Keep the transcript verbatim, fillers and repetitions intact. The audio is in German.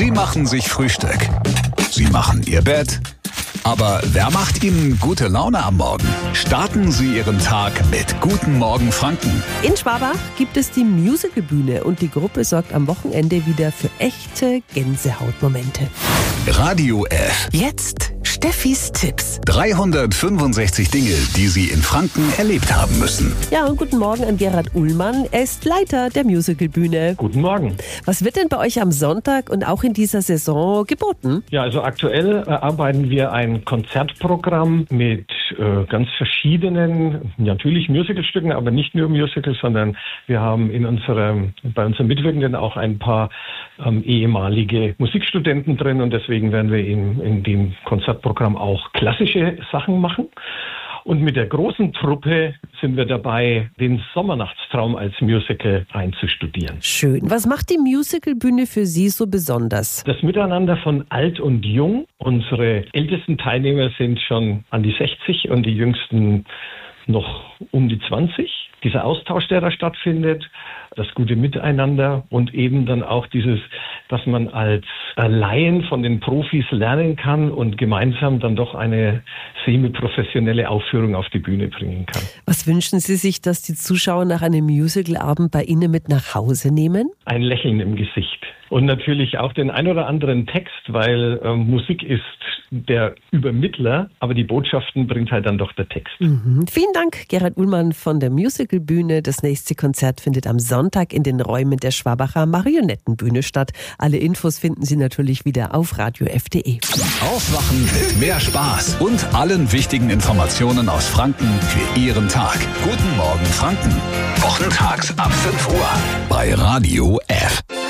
Sie machen sich Frühstück. Sie machen Ihr Bett. Aber wer macht Ihnen gute Laune am Morgen? Starten Sie Ihren Tag mit Guten Morgen Franken. In Schwabach gibt es die Musicalbühne und die Gruppe sorgt am Wochenende wieder für echte Gänsehautmomente. Radio F. Jetzt Steffis Tipps. dreihundertfünfundsechzig Dinge, die Sie in Franken erlebt haben müssen. Ja, und guten Morgen an Gerhard Ullmann. Er ist Leiter der Musicalbühne. Guten Morgen. Was wird denn bei euch am Sonntag und auch in dieser Saison geboten? Ja, also aktuell erarbeiten wir ein Konzertprogramm mit äh, ganz verschiedenen, natürlich Musicalstücken, aber nicht nur Musicals, sondern wir haben in unserem, bei unseren Mitwirkenden auch ein paar ähm, ehemalige Musikstudenten drin und deswegen werden wir in, in dem Konzertprogramm auch klassische Sachen machen. Und mit der großen Truppe sind wir dabei, den Sommernachtstraum als Musical einzustudieren. Schön. Was macht die Musicalbühne für Sie so besonders? Das Miteinander von alt und jung. Unsere ältesten Teilnehmer sind schon an die sechzig und die jüngsten noch um die zwanzig. Dieser Austausch, der da stattfindet, das gute Miteinander und eben dann auch dieses, dass man als Laien von den Profis lernen kann und gemeinsam dann doch eine semi-professionelle Aufführung auf die Bühne bringen kann. Was wünschen Sie sich, dass die Zuschauer nach einem Musicalabend bei Ihnen mit nach Hause nehmen? Ein Lächeln im Gesicht. Und natürlich auch den ein oder anderen Text, weil äh, Musik ist der Übermittler, aber die Botschaften bringt halt dann doch der Text. Mhm. Vielen Dank, Gerhard Ullmann von der Musicalbühne. Das nächste Konzert findet am Sonntag in den Räumen der Schwabacher Marionettenbühne statt. Alle Infos finden Sie natürlich wieder auf radio f punkt de. Aufwachen mit mehr Spaß und allen wichtigen Informationen aus Franken für Ihren Tag. Guten Morgen Franken. Wochentags ab fünf Uhr bei Radio F.